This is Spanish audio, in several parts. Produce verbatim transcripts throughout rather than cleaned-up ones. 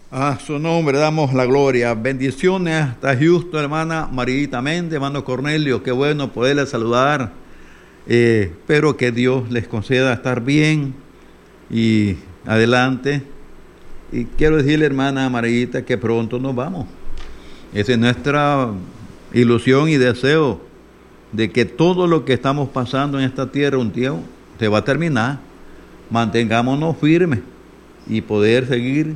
A su nombre damos la gloria. Bendiciones hasta Houston, hermana Marita Méndez, hermano Cornelio. Qué bueno poderles saludar. Eh, espero que Dios les conceda estar bien y adelante. Y quiero decirle, hermana Marita, que pronto nos vamos. Esa es nuestra ilusión y deseo de que todo lo que estamos pasando en esta tierra un día se va a terminar. Mantengámonos firmes y poder seguir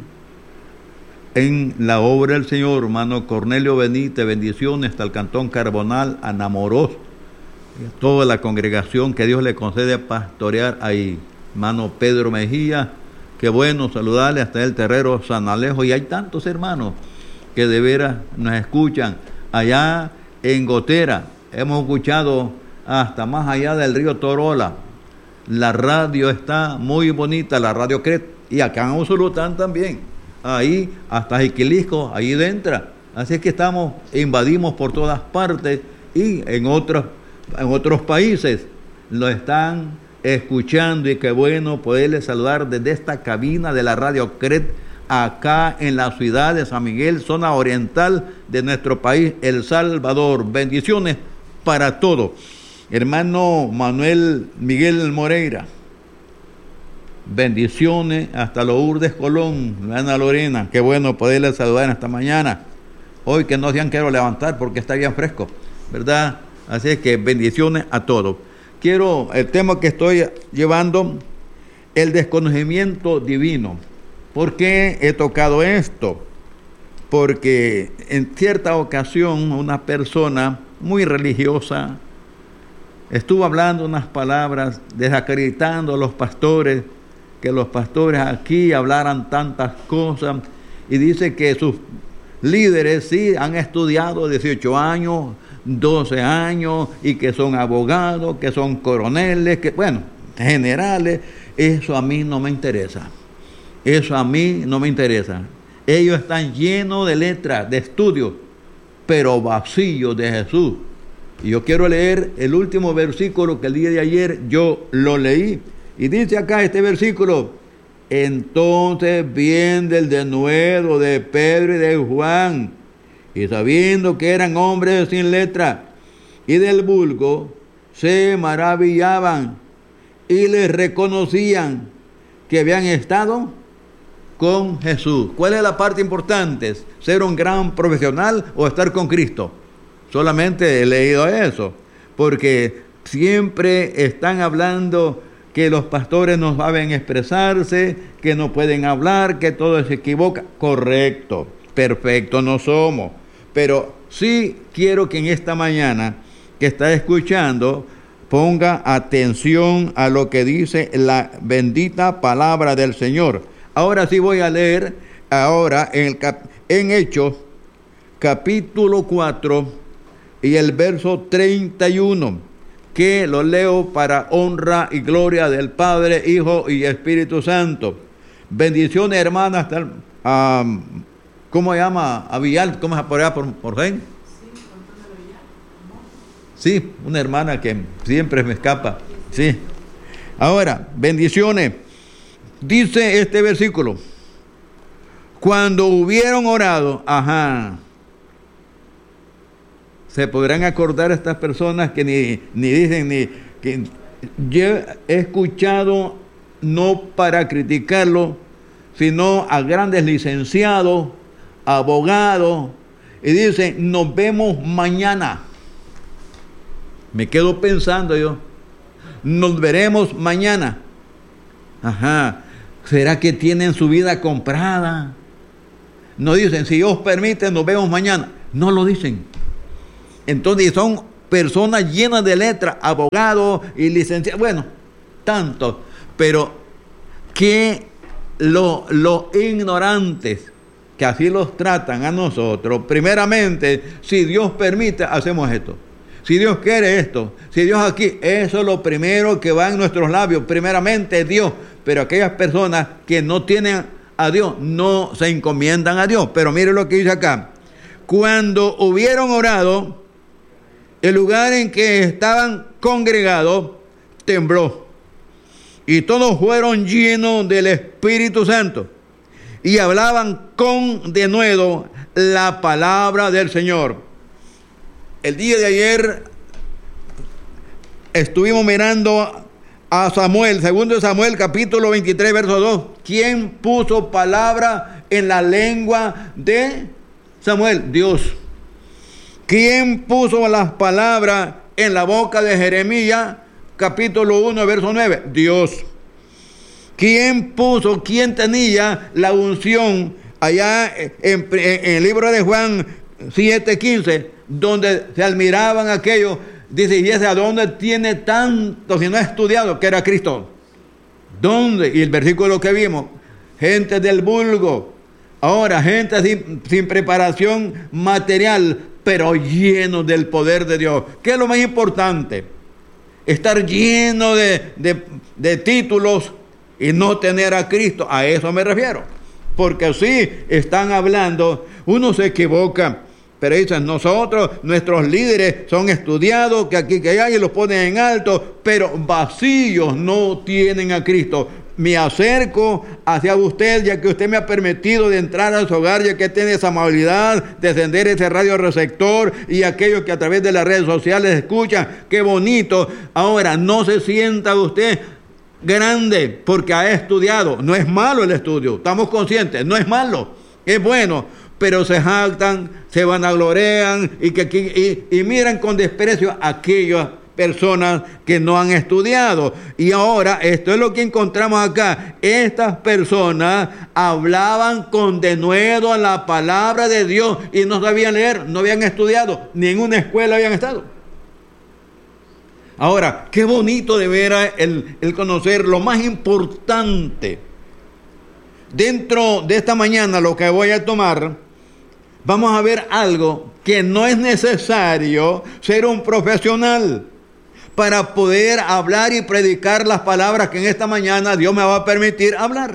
en la obra del Señor. Hermano Cornelio Benítez, bendiciones hasta el Cantón Carbonal, Anamorós, toda la congregación que Dios le concede pastorear ahí. Hermano Pedro Mejía, qué bueno saludarle hasta el Terrero San Alejo, y hay tantos hermanos que de veras nos escuchan allá en Gotera. Hemos escuchado hasta más allá del río Torola. La radio está muy bonita, la radio Cret, y acá en Usulután también. Ahí hasta Jiquilisco, ahí dentro. Así es que estamos, invadimos por todas partes, y en otros, en otros países lo están escuchando, y qué bueno poderles saludar desde esta cabina de la radio Cret, acá en la ciudad de San Miguel, zona oriental de nuestro país, El Salvador. Bendiciones para todos. Hermano Manuel Miguel Moreira, bendiciones hasta Lourdes Colón, Ana Lorena, qué bueno poderles saludar esta mañana. Hoy que no se han querido levantar porque está bien fresco, ¿verdad? Así es que bendiciones a todos. Quiero, el tema que estoy llevando, el desconocimiento divino. ¿Por qué he tocado esto? Porque en cierta ocasión una persona muy religiosa estuvo hablando unas palabras desacreditando a los pastores, que los pastores aquí hablaran tantas cosas, y dice que sus líderes sí han estudiado dieciocho años, doce años, y que son abogados, que son coroneles, que bueno, generales. Eso a mí no me interesa. Eso a mí no me interesa. Ellos están llenos de letras, de estudios, pero vacíos de Jesús. Y yo quiero leer el último versículo que el día de ayer yo lo leí. Y dice acá este versículo: entonces viendo el denuedo de Pedro y de Juan, y sabiendo que eran hombres sin letra y del vulgo, se maravillaban y les reconocían que habían estado con Jesús. ¿Cuál es la parte importante? ¿Ser un gran profesional o estar con Cristo? Solamente he leído eso, porque siempre están hablando que los pastores no saben expresarse, que no pueden hablar, que todo se equivoca. Correcto, perfecto no somos, pero sí quiero que en esta mañana que está escuchando ponga atención a lo que dice la bendita palabra del Señor. Ahora sí voy a leer ahora en, el cap- en Hechos capítulo cuatro y el verso treinta y uno, que lo leo para honra y gloria del Padre, Hijo y Espíritu Santo. Bendiciones, hermanas. Um, ¿Cómo se llama? Avial, ¿cómo se apoya por, por Ren? Sí, una hermana que siempre me escapa. Sí. Ahora, bendiciones. Dice este versículo: cuando hubieron orado, ajá, se podrán acordar estas personas que ni, ni dicen ni que yo he escuchado, no para criticarlo, sino a grandes licenciados, abogados, y dicen nos vemos mañana. Me quedo pensando yo, nos veremos mañana. Ajá, ¿será que tienen su vida comprada? No dicen, si Dios permite, nos vemos mañana. No lo dicen. Entonces son personas llenas de letras, abogados y licenciados, bueno, tantos, pero que los lo ignorantes, que así los tratan a nosotros, primeramente, si Dios permite, hacemos esto. Si Dios quiere esto, si Dios aquí, eso es lo primero que va en nuestros labios, primeramente Dios. Pero aquellas personas que no tienen a Dios, no se encomiendan a Dios. Pero mire lo que dice acá: cuando hubieron orado, el lugar en que estaban congregados tembló, y todos fueron llenos del Espíritu Santo, y hablaban con denuedo la palabra del Señor. El día de ayer estuvimos mirando a Samuel, segundo de Samuel, capítulo veintitrés, verso dos. ¿Quién puso palabra en la lengua de Samuel? Dios. ¿Quién puso las palabras en la boca de Jeremías, capítulo uno, verso nueve? Dios. ¿Quién puso, quién tenía la unción allá en, en, en el libro de Juan siete, quince, donde se admiraban aquellos? Dice, ¿y ese a dónde tiene tanto si no ha estudiado que era Cristo? ¿Dónde? Y el versículo que vimos, gente del vulgo. Ahora, gente sin, sin preparación material, pero lleno del poder de Dios. ¿Qué es lo más importante? Estar lleno de, de, de títulos y no tener a Cristo. A eso me refiero. Porque sí, están hablando, uno se equivoca, pero dicen, nosotros, nuestros líderes son estudiados, que aquí, que allá, y los ponen en alto, pero vacíos no tienen a Cristo. Me acerco hacia usted, ya que usted me ha permitido de entrar a su hogar, ya que tiene esa amabilidad de encender ese radio receptor, y aquellos que a través de las redes sociales escuchan, qué bonito. Ahora, no se sienta usted grande porque ha estudiado. No es malo el estudio, estamos conscientes, no es malo, es bueno. Pero se jactan, se vanaglorean y, que, y, y miran con desprecio a aquellas personas que no han estudiado. Y ahora, esto es lo que encontramos acá. Estas personas hablaban con denuedo a la palabra de Dios y no sabían leer, no habían estudiado, ni en una escuela habían estado. Ahora, qué bonito de ver el, el conocer lo más importante. Dentro de esta mañana, lo que voy a tomar, vamos a ver algo que no es necesario ser un profesional para poder hablar y predicar las palabras que en esta mañana Dios me va a permitir hablar.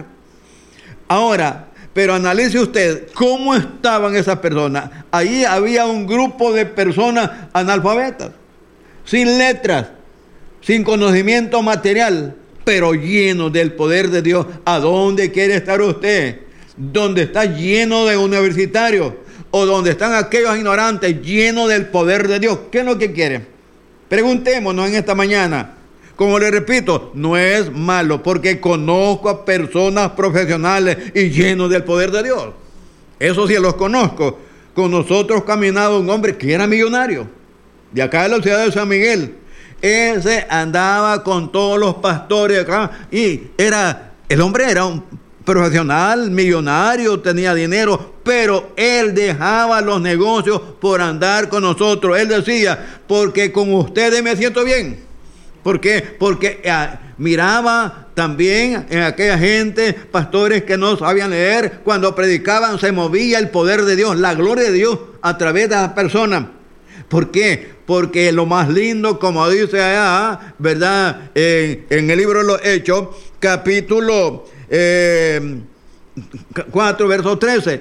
Ahora, pero analice usted cómo estaban esas personas. Ahí había un grupo de personas analfabetas, sin letras, sin conocimiento material, pero llenos del poder de Dios. ¿A dónde quiere estar usted? ¿Dónde está lleno de universitarios? ¿O donde están aquellos ignorantes llenos del poder de Dios? ¿Qué es lo que quieren? Preguntémonos en esta mañana. Como le repito, no es malo, porque conozco a personas profesionales y llenos del poder de Dios. Eso sí los conozco. Con nosotros caminaba un hombre que era millonario, de acá de la ciudad de San Miguel. Ese andaba con todos los pastores acá y era, el hombre era un profesional, millonario, tenía dinero, pero él dejaba los negocios por andar con nosotros. Él decía, porque con ustedes me siento bien. ¿Por qué? Porque eh, miraba también en aquella gente, pastores que no sabían leer, cuando predicaban se movía el poder de Dios, la gloria de Dios a través de las personas. ¿Por qué? Porque lo más lindo, como dice allá, ¿verdad? En, en el libro de los Hechos, capítulo eh, cuatro, verso trece,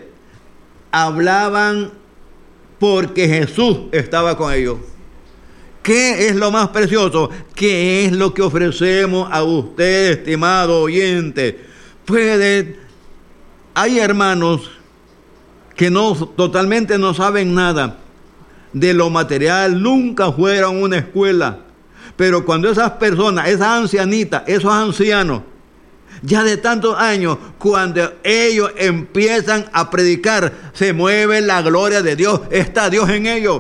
hablaban porque Jesús estaba con ellos. ¿Qué es lo más precioso? ¿Qué es lo que ofrecemos a usted, estimado oyente? Puede, hay hermanos que no, totalmente no saben nada de lo material, nunca fueron a una escuela, pero cuando esas personas, esas ancianitas, esos ancianos, ya de tantos años, cuando ellos empiezan a predicar, se mueve la gloria de Dios, está Dios en ellos.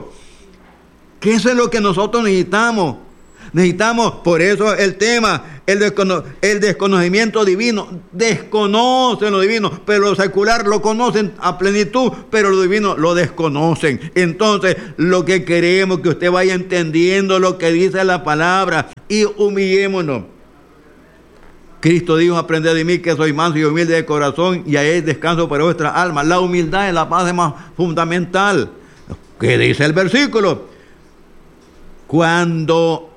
Que eso es lo que nosotros necesitamos. Necesitamos, por eso el tema, el, descono, el desconocimiento divino. Desconocen lo divino, pero lo secular lo conocen a plenitud, pero lo divino lo desconocen. Entonces, lo que queremos es que usted vaya entendiendo lo que dice la palabra y humillémonos. Cristo dijo, aprended de mí que soy manso y humilde de corazón, y ahí descanso para vuestra alma. La humildad es la base más fundamental. ¿Qué dice el versículo? Cuando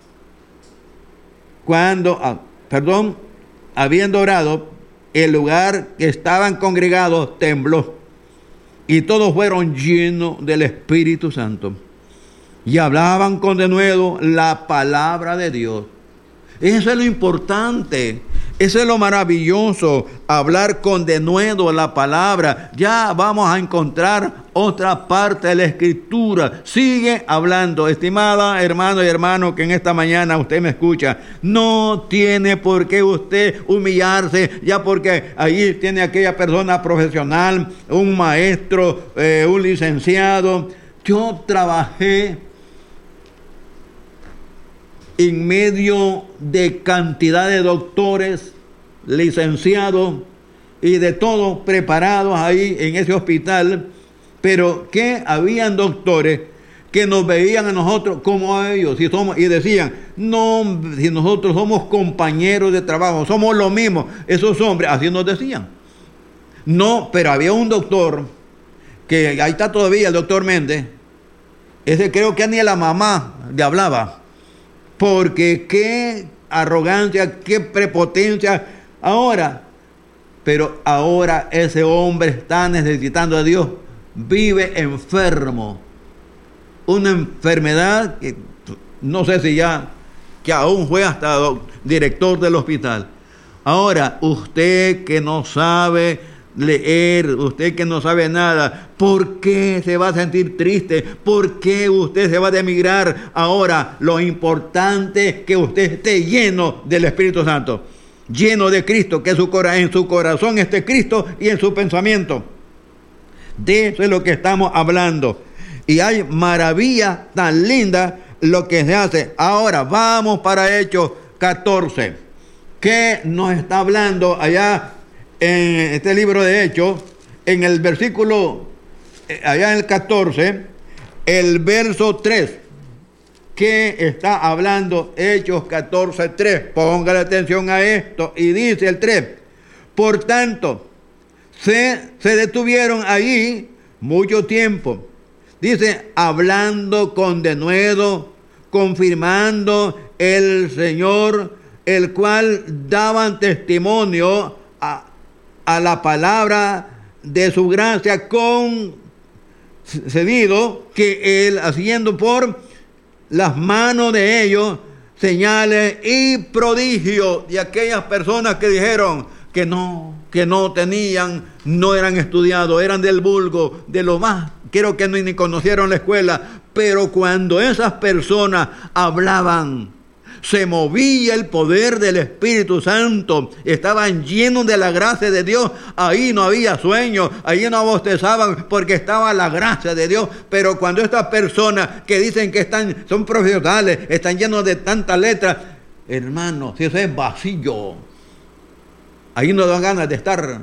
Cuando, ah, perdón, habiendo orado, el lugar que estaban congregados tembló y todos fueron llenos del Espíritu Santo y hablaban con denuedo la palabra de Dios. Eso es lo importante. Eso es lo maravilloso, hablar con denuedo la palabra. Ya vamos a encontrar otra parte de la Escritura. Sigue hablando, estimada hermano y hermano que en esta mañana usted me escucha. No tiene por qué usted humillarse, ya porque ahí tiene aquella persona profesional, un maestro, eh, un licenciado. Yo trabajé en medio de cantidad de doctores, licenciados y de todo preparados ahí en ese hospital, pero que habían doctores que nos veían a nosotros como a ellos, si somos, y decían, no, si nosotros somos compañeros de trabajo, somos lo mismo, esos hombres, así nos decían. No, pero había un doctor, que ahí está todavía el doctor Méndez, ese creo que ni a la mamá le hablaba, porque qué arrogancia, qué prepotencia ahora. Pero ahora ese hombre está necesitando a Dios, vive enfermo, una enfermedad que no sé si ya, que aún fue hasta director del hospital. Ahora, usted que no sabe leer, usted que no sabe nada, ¿por qué se va a sentir triste? ¿Por qué usted se va a emigrar? Ahora, lo importante es que usted esté lleno del Espíritu Santo, lleno de Cristo, que su cora- en su corazón esté Cristo y en su pensamiento. De eso es lo que estamos hablando. Y hay maravillas tan lindas lo que se hace. Ahora, vamos para Hechos catorce, que nos está hablando allá en este libro de Hechos, en el versículo, allá en el catorce, el verso tres, que está hablando Hechos catorce, tres. Póngale atención a esto, y dice el tres, por tanto, se, se detuvieron allí mucho tiempo. Dice, hablando con denuedo, confirmando el Señor, el cual daban testimonio a a la palabra de su gracia concedido, que él haciendo por las manos de ellos señales y prodigios de aquellas personas que dijeron que no, que no tenían, no eran estudiados, eran del vulgo, de lo más, creo que no, ni conocieron la escuela, pero cuando esas personas hablaban, se movía el poder del Espíritu Santo, estaban llenos de la gracia de Dios. Ahí no había sueño, ahí no bostezaban porque estaba la gracia de Dios. Pero cuando estas personas que dicen que están, son profesionales, están llenos de tantas letras, hermano, si eso es vacío, ahí no dan ganas de estar,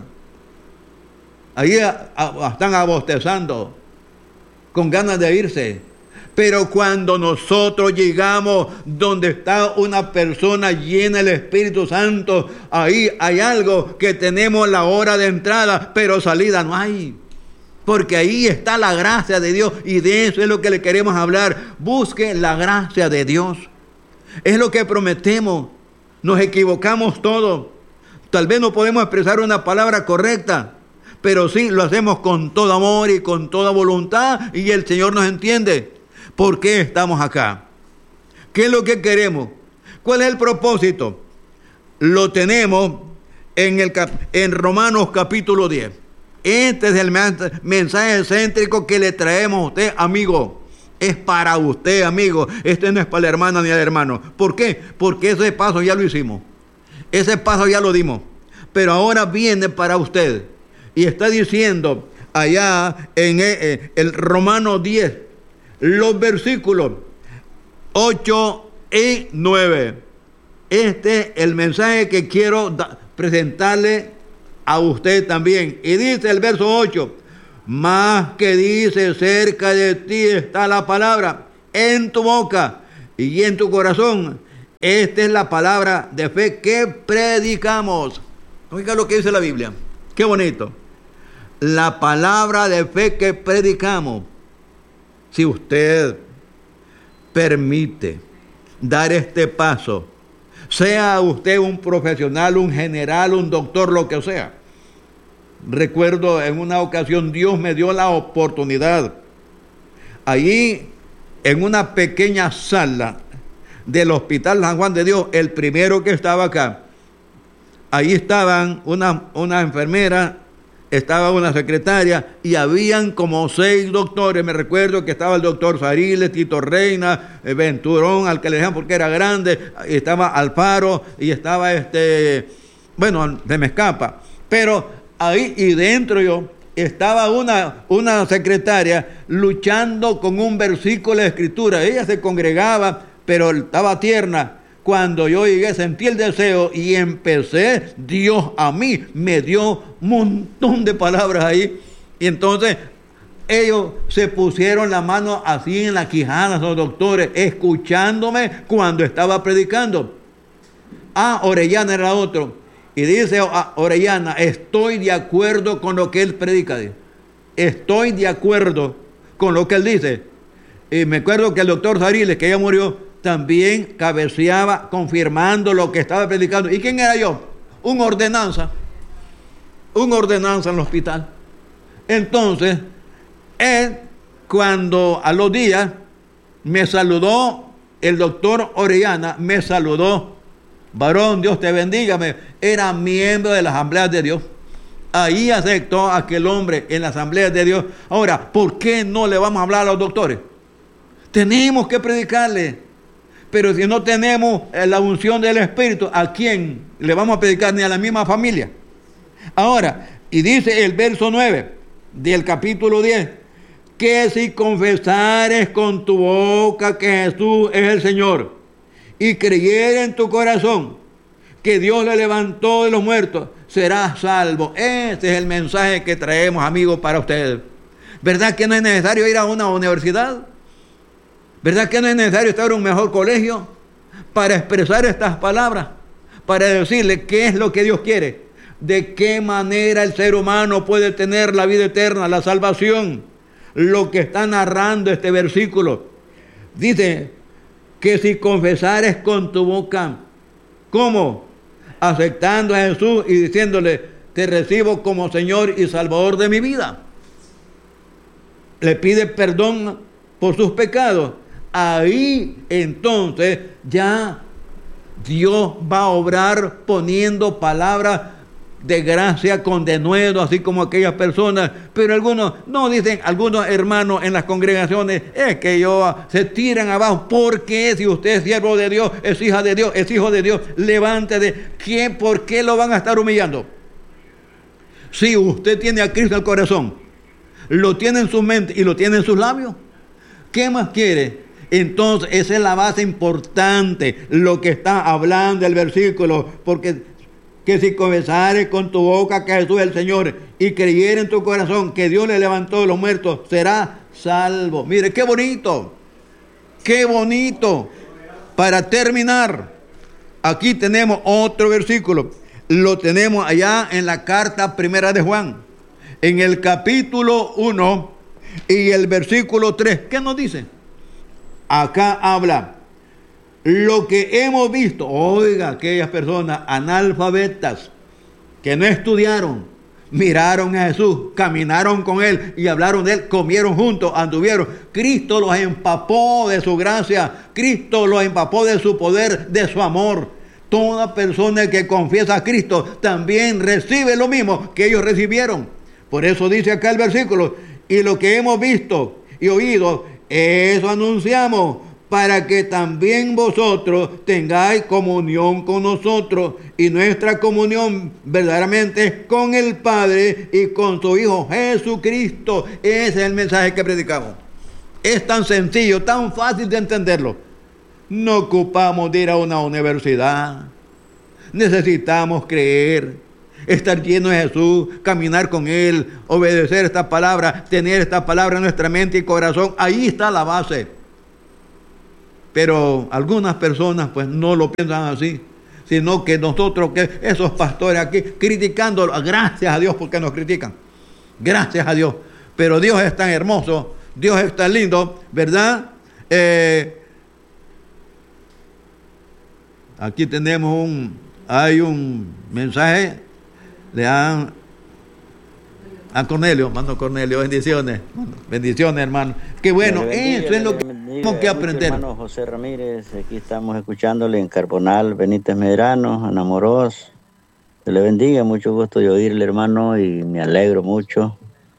ahí a, a, están abostezando, con ganas de irse. Pero cuando nosotros llegamos donde está una persona llena del Espíritu Santo, ahí hay algo que tenemos la hora de entrada, pero salida no hay. Porque ahí está la gracia de Dios, y de eso es lo que le queremos hablar. Busque la gracia de Dios. Es lo que prometemos. Nos equivocamos todos. Tal vez no podemos expresar una palabra correcta, pero sí lo hacemos con todo amor y con toda voluntad, y el Señor nos entiende. ¿Por qué estamos acá? ¿Qué es lo que queremos? ¿Cuál es el propósito? Lo tenemos en, el, en Romanos capítulo diez. Este es el mensaje céntrico que le traemos a usted, amigo. Es para usted, amigo. Este no es para la hermana ni el hermano. ¿Por qué? Porque ese paso ya lo hicimos. Ese paso ya lo dimos. Pero ahora viene para usted. Y está diciendo allá en el, el Romanos diez, los versículos ocho y nueve. Este es el mensaje que quiero da, presentarle a usted también. Y dice el verso ocho, más que dice, cerca de ti está la palabra, en tu boca y en tu corazón. Esta es la palabra de fe que predicamos. Oiga lo que dice la Biblia. Qué bonito. La palabra de fe que predicamos. Si usted permite dar este paso, sea usted un profesional, un general, un doctor, lo que sea. Recuerdo en una ocasión Dios me dio la oportunidad. Allí en una pequeña sala del Hospital San Juan de Dios, el primero que estaba acá. Ahí estaban una, una enfermera, estaba una secretaria y habían como seis doctores. Me recuerdo que estaba el doctor Sariles, Tito Reina, eh, Venturón, al que le dejan porque era grande, estaba Alfaro y estaba este, bueno, se me escapa. Pero ahí y dentro yo estaba una, una secretaria luchando con un versículo de escritura. Ella se congregaba, pero estaba tierna. Cuando yo llegué sentí el deseo y empecé, Dios a mí me dio un montón de palabras ahí. Y entonces ellos se pusieron la mano así en la quijada, los doctores, escuchándome cuando estaba predicando. Ah, Orellana era otro. Y dice a Orellana, estoy de acuerdo con lo que él predica. Estoy de acuerdo con lo que él dice. Y me acuerdo que el doctor Sariles, que ya murió, también cabeceaba confirmando lo que estaba predicando. ¿Y quién era yo? Un ordenanza. Un ordenanza en el hospital. Entonces, él, cuando a los días me saludó, el doctor Orellana me saludó. Varón, Dios te bendiga. Era miembro de la Asamblea de Dios. Ahí aceptó a aquel hombre en la Asamblea de Dios. Ahora, ¿por qué no le vamos a hablar a los doctores? Tenemos que predicarle. Pero si no tenemos la unción del Espíritu, ¿a quién le vamos a predicar? Ni a la misma familia. Ahora, y dice el verso nueve del capítulo diez, que si confesares con tu boca que Jesús es el Señor y creyeres en tu corazón que Dios le levantó de los muertos, serás salvo. Ese es el mensaje que traemos, amigos, para ustedes. ¿Verdad que no es necesario ir a una universidad? ¿Verdad que no es necesario estar en un mejor colegio para expresar estas palabras? Para decirle qué es lo que Dios quiere. De qué manera el ser humano puede tener la vida eterna, la salvación. Lo que está narrando este versículo. Dice que si confesares con tu boca, ¿cómo? Aceptando a Jesús y diciéndole, te recibo como Señor y Salvador de mi vida. Le pide perdón por sus pecados. Ahí entonces ya Dios va a obrar poniendo palabras de gracia con denuedo, así como aquellas personas. Pero algunos, no dicen, algunos hermanos en las congregaciones, es que ellos se tiran abajo. Porque si usted es siervo de Dios, es hija de Dios, es hijo de Dios, levántese. ¿Quién, por qué lo van a estar humillando? Si usted tiene a Cristo en el corazón, lo tiene en su mente y lo tiene en sus labios, ¿qué más quiere? Entonces, esa es la base importante, lo que está hablando el versículo, porque que si confesares con tu boca que Jesús es el Señor y creyeres en tu corazón que Dios le levantó de los muertos, serás salvo. Mire, qué bonito, qué bonito. Para terminar, aquí tenemos otro versículo, lo tenemos allá en la carta primera de Juan, en el capítulo uno y el versículo tres. ¿Qué nos dice? Acá habla, lo que hemos visto, oiga, aquellas personas analfabetas que no estudiaron, miraron a Jesús, caminaron con Él y hablaron de Él, comieron juntos, anduvieron. Cristo los empapó de su gracia, Cristo los empapó de su poder, de su amor. Toda persona que confiesa a Cristo también recibe lo mismo que ellos recibieron. Por eso dice acá el versículo, y lo que hemos visto y oído, eso anunciamos, para que también vosotros tengáis comunión con nosotros. Y nuestra comunión verdaderamente es con el Padre y con su Hijo Jesucristo. Ese es el mensaje que predicamos. Es tan sencillo, tan fácil de entenderlo. No ocupamos de ir a una universidad. Necesitamos creer, estar lleno de Jesús, caminar con Él, obedecer esta palabra, tener esta palabra en nuestra mente y corazón. Ahí está la base. Pero algunas personas pues no lo piensan así, sino que nosotros, que esos pastores aquí, criticándolo, gracias a Dios porque nos critican, gracias a Dios. Pero Dios es tan hermoso, Dios es tan lindo, ¿verdad? Eh, aquí tenemos un, hay un mensaje de a, a Cornelio, hermano Cornelio, bendiciones, bendiciones hermano. Qué bueno, eso es lo que... Tenemos que aprender. Hermano José Ramírez, aquí estamos escuchándole en Carbonal, Benítez Medrano, Ana Moroz. Se le bendiga, mucho gusto de oírle, hermano, y me alegro mucho.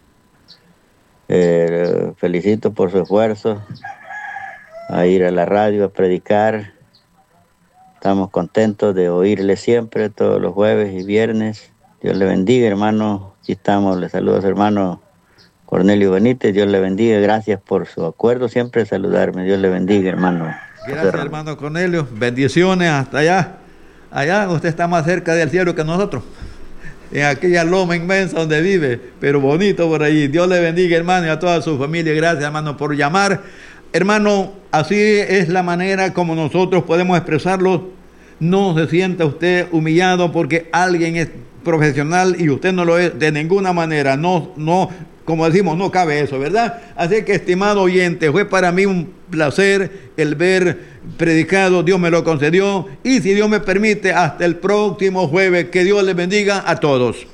Eh, felicito por su esfuerzo a ir a la radio a predicar. Estamos contentos de oírle siempre, todos los jueves y viernes. Dios le bendiga, hermano. Aquí estamos, le saludo a su hermano Cornelio Benítez. Dios le bendiga, gracias por su acuerdo siempre saludarme. Dios le bendiga, hermano. Gracias, hermano Cornelio. Bendiciones hasta allá. Allá usted está más cerca del cielo que nosotros, en aquella loma inmensa donde vive, pero bonito por allí. Dios le bendiga, hermano, y a toda su familia. Gracias, hermano, por llamar. Hermano, así es la manera como nosotros podemos expresarlo. No se sienta usted humillado porque alguien es profesional y usted no lo es de ninguna manera. No, no, como decimos, no cabe eso, ¿verdad? Así que, estimado oyente, fue para mí un placer el ver predicado, Dios me lo concedió, y si Dios me permite, hasta el próximo jueves. Que Dios les bendiga a todos.